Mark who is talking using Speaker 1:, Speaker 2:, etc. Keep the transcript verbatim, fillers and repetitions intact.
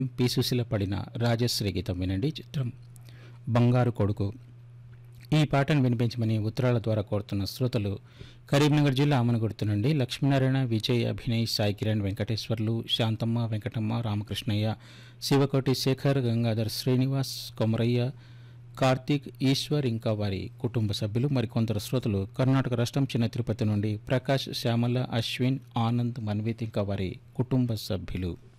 Speaker 1: P Susheela పడిన రాజశ్రీ గీతం వినండి. చిత్రం బంగారు కొడుకు. ఈ పాటను వినిపించమని ఉత్తరాల ద్వారా కోరుతున్న శ్రోతలు కరీంనగర్ జిల్లా ఆమనగుర్తు నుండి లక్ష్మీనారాయణ, విజయ్, అభినయ్, సాయి కిరణ్, వెంకటేశ్వర్లు, శాంతమ్మ, వెంకటమ్మ, రామకృష్ణయ్య, శివకోటి శేఖర్, గంగాధర్, శ్రీనివాస్, కొమరయ్య, కార్తీక్, ఈశ్వర్ ఇంకా వారి కుటుంబ సభ్యులు. మరికొందరు శ్రోతలు కర్ణాటక రాష్ట్రం చిన్న తిరుపతి నుండి ప్రకాష్, శ్యామల, అశ్విన్, ఆనంద్, మన్విత్ ఇంకా వారి కుటుంబ సభ్యులు.